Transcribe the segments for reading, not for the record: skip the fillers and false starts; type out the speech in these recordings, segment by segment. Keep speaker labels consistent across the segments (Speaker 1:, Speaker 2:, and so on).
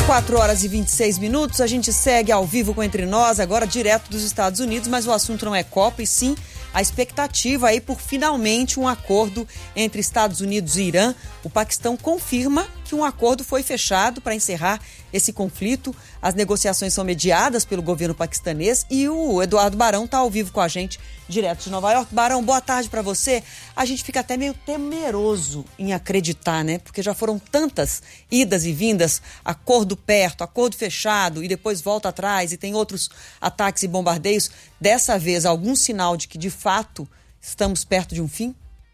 Speaker 1: 4h26, a gente segue ao vivo com Entre Nós, agora direto dos Estados Unidos, mas o assunto não é Copa, e sim a expectativa aí por finalmente um acordo entre Estados Unidos e Irã. O Paquistão confirma que um acordo foi fechado para encerrar esse conflito. As negociações são mediadas pelo governo paquistanês e o Eduardo Barão está ao vivo com a gente, direto de Nova York. Barão, boa tarde para você. A gente fica até meio temeroso em acreditar, né? Porque já foram tantas idas e vindas, acordo perto, acordo fechado e depois volta atrás e tem outros ataques e bombardeios. Dessa vez, algum sinal de que, de fato, estamos perto de um fim?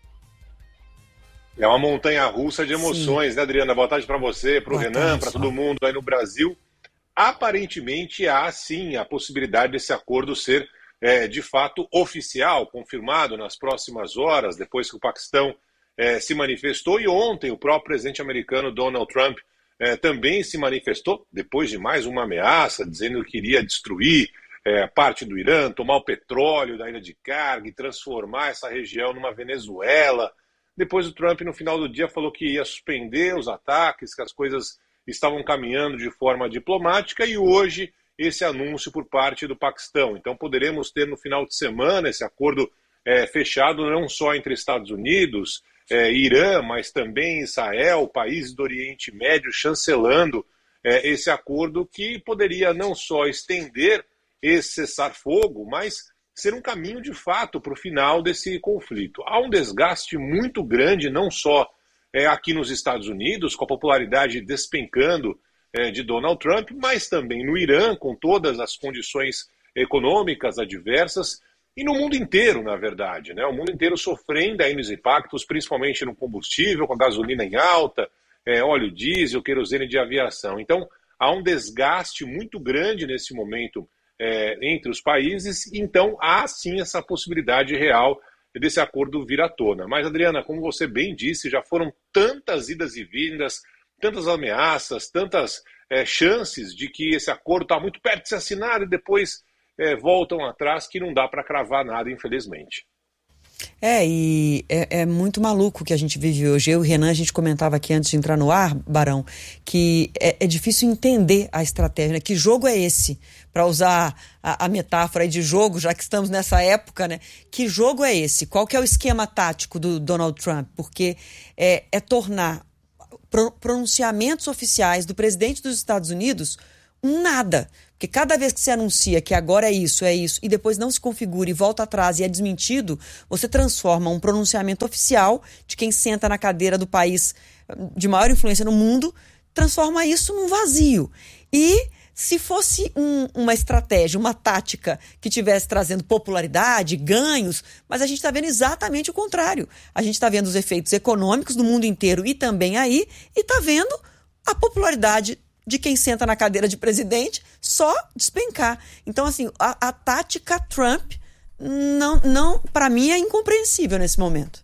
Speaker 2: É uma montanha-russa de emoções, sim, né, Adriana? Boa tarde para você, para o Renan, para todo mundo aí no Brasil. Aparentemente há, sim, a possibilidade desse acordo ser, de fato, oficial, confirmado nas próximas horas, depois que o Paquistão se manifestou. E ontem o próprio presidente americano Donald Trump também se manifestou, depois de mais uma ameaça, dizendo que iria destruir parte do Irã, tomar o petróleo da ilha de Karg, transformar essa região numa Venezuela. Depois o Trump, no final do dia, falou que ia suspender os ataques, que as coisas estavam caminhando de forma diplomática, e hoje esse anúncio por parte do Paquistão. Então poderemos ter no final de semana esse acordo fechado não só entre Estados Unidos e Irã, mas também Israel, países do Oriente Médio, chancelando esse acordo que poderia não só estender esse cessar-fogo, mas ser um caminho de fato para o final desse conflito. Há um desgaste muito grande, não só aqui nos Estados Unidos, com a popularidade despencando de Donald Trump, mas também no Irã, com todas as condições econômicas adversas, e no mundo inteiro, na verdade, né? O mundo inteiro sofrendo aí nos impactos, principalmente no combustível, com a gasolina em alta, óleo diesel, querosene de aviação. Então, há um desgaste muito grande nesse momento entre os países, então há sim essa possibilidade real desse acordo vir à tona. Mas, Adriana, como você bem disse, já foram tantas idas e vindas, tantas ameaças, tantas chances de que esse acordo está muito perto de ser assinado e depois voltam atrás, que não dá para cravar nada, infelizmente.
Speaker 1: E é muito maluco o que a gente vive hoje. Eu e o Renan, a gente comentava aqui antes de entrar no ar, Barão, que é difícil entender a estratégia, né? Que jogo é esse? Para usar a metáfora aí de jogo, já que estamos nessa época, né? Que jogo é esse? Qual que é o esquema tático do Donald Trump? Porque é tornar pronunciamentos oficiais do presidente dos Estados Unidos um nada. Porque cada vez que se anuncia que agora é isso, e depois não se configura e volta atrás e é desmentido, você transforma um pronunciamento oficial de quem senta na cadeira do país de maior influência no mundo, transforma isso num vazio. E se fosse uma estratégia, uma tática que estivesse trazendo popularidade, ganhos, mas a gente está vendo exatamente o contrário. A gente está vendo os efeitos econômicos do mundo inteiro e também aí, e está vendo a popularidade de quem senta na cadeira de presidente só despencar. Então, assim, a tática Trump, não, para mim, é incompreensível nesse momento.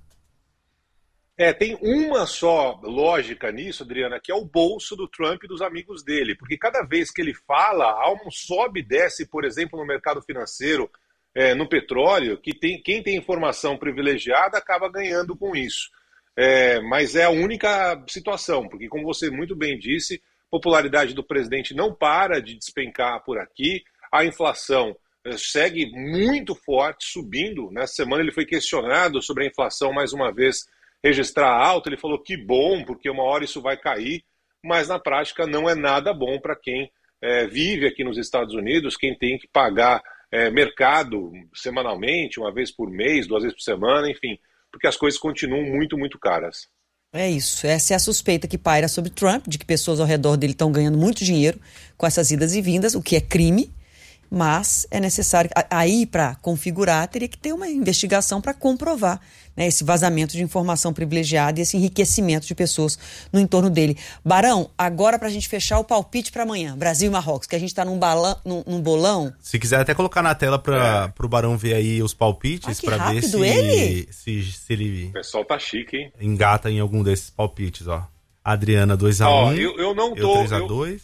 Speaker 2: Tem uma só lógica nisso, Adriana, que é o bolso do Trump e dos amigos dele. Porque cada vez que ele fala, há um sobe e desce, por exemplo, no mercado financeiro, no petróleo, que quem tem informação privilegiada acaba ganhando com isso. Mas é a única situação, porque, como você muito bem disse, a popularidade do presidente não para de despencar por aqui, a inflação segue muito forte, subindo. Nessa semana ele foi questionado sobre a inflação, mais uma vez, registrar alta. Ele falou que bom, porque uma hora isso vai cair, mas na prática não é nada bom para quem vive aqui nos Estados Unidos, quem tem que pagar mercado semanalmente, uma vez por mês, 2 vezes por semana, enfim, porque as coisas continuam muito, muito caras.
Speaker 1: É isso, essa é a suspeita que paira sobre Trump, de que pessoas ao redor dele estão ganhando muito dinheiro com essas idas e vindas, o que é crime, mas é necessário, aí para configurar, teria que ter uma investigação para comprovar, né, esse vazamento de informação privilegiada e esse enriquecimento de pessoas no entorno dele. Barão, agora para a gente fechar o palpite para amanhã, Brasil e Marrocos, que a gente está num bolão.
Speaker 3: Se quiser até colocar na tela para o Barão ver aí os palpites, para ver se ele...
Speaker 2: O pessoal tá chique, hein?
Speaker 3: Engata em algum desses palpites, ó. Adriana 2-1,
Speaker 2: eu não tô...
Speaker 3: 3-2.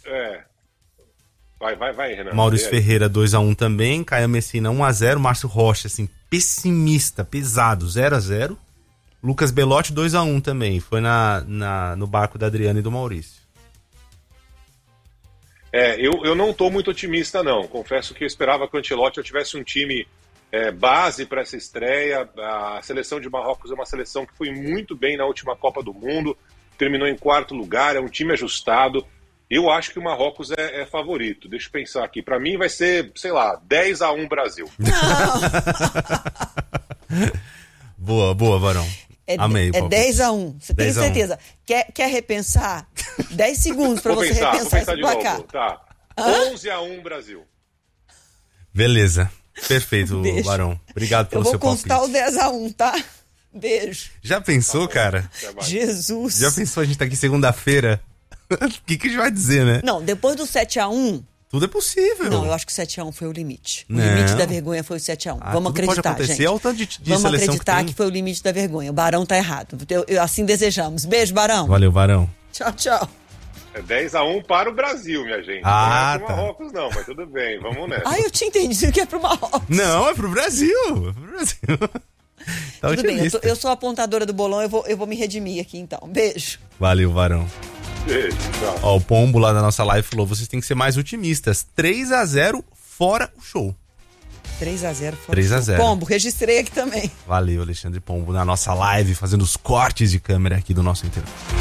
Speaker 2: Vai, Renan.
Speaker 3: Maurício Ferreira 2-1 também, Caio Messina 1-0, Márcio Rocha, assim, pessimista, pesado, 0-0. Lucas Belotti 2-1 também, foi no barco da Adriana e do Maurício.
Speaker 2: Eu não estou muito otimista, não. Confesso que eu esperava que o Ancelotti tivesse um time base para essa estreia. A seleção de Marrocos é uma seleção que foi muito bem na última Copa do Mundo, terminou em 4º lugar, é um time ajustado. Eu acho que o Marrocos é favorito. Deixa eu pensar aqui. Para mim vai ser, sei lá, 10-1 Brasil.
Speaker 3: Boa, Barão. Amei.
Speaker 1: É 10-1. Você tem certeza? Quer repensar? 10 segundos para você repensar esse placar.
Speaker 2: Tá. 11-1 Brasil.
Speaker 3: Beleza. Perfeito, Barão. Obrigado pelo seu palpite.
Speaker 1: Eu vou constar o 10-1, tá? Beijo.
Speaker 3: Já pensou, cara?
Speaker 1: Jesus.
Speaker 3: Já pensou a gente tá aqui segunda-feira? O que a gente vai dizer, né?
Speaker 1: Não, depois do 7-1...
Speaker 3: Tudo é possível.
Speaker 1: Não, eu acho que o 7-1 foi o limite. O limite da vergonha foi o 7-1. Vamos acreditar,
Speaker 3: pode acontecer,
Speaker 1: gente.
Speaker 3: é o tanto de
Speaker 1: Vamos acreditar
Speaker 3: que
Speaker 1: foi o limite da vergonha. O Barão tá errado. Assim desejamos. Beijo, Barão.
Speaker 3: Valeu, Barão.
Speaker 1: Tchau.
Speaker 2: É 10-1 para o Brasil, minha gente.
Speaker 3: Não é
Speaker 2: pro Marrocos, não, mas tudo bem, vamos nessa.
Speaker 1: Eu tinha entendido que é pro Marrocos.
Speaker 3: Não, é pro Brasil. Tá
Speaker 1: tudo bem, eu sou a apontadora do bolão, eu vou me redimir aqui então. Beijo.
Speaker 3: Valeu, Barão.
Speaker 2: Beijo, tchau.
Speaker 3: O Pombo lá da nossa live falou: vocês têm que ser mais otimistas. 3-0 fora o show.
Speaker 1: 3-0 fora
Speaker 3: 3-0.
Speaker 1: o show. Pombo, registrei aqui também.
Speaker 3: Valeu, Alexandre Pombo, na nossa live, fazendo os cortes de câmera aqui do nosso interior.